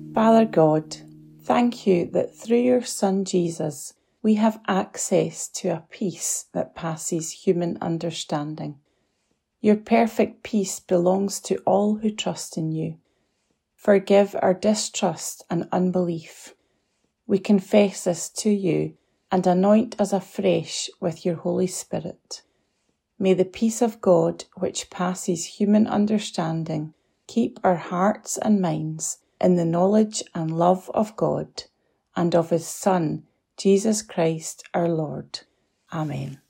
Father God, thank you that through your Son Jesus, we have access to a peace that passes human understanding. Your perfect peace belongs to all who trust in you. Forgive our distrust and unbelief. We confess this to you and anoint us afresh with your Holy Spirit. May the peace of God, which passes human understanding, keep our hearts and minds in the knowledge and love of God and of his Son, Jesus Christ our Lord. Amen.